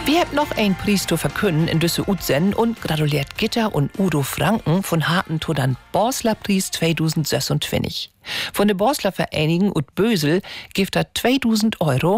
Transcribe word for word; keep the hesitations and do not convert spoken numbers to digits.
Wir haben noch einen Preis zu verkünden in düsse Utsenden und gratuliert Gitta und Udo Franken von Harten to den Borsler Preis zweitausendsechsundzwanzig. Von der Borsler Vereinigung und Bösel gibt er zweitausend Euro